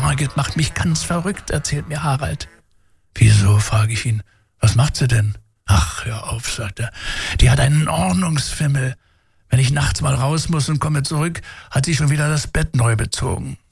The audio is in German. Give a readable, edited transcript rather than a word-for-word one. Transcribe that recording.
Margit macht mich ganz verrückt, erzählt mir Harald. Wieso, frage ich ihn. Was macht sie denn? Ach, hör auf, sagt er. Die hat einen Ordnungsfimmel. Wenn ich nachts mal raus muss und komme zurück, hat sie schon wieder das Bett neu bezogen.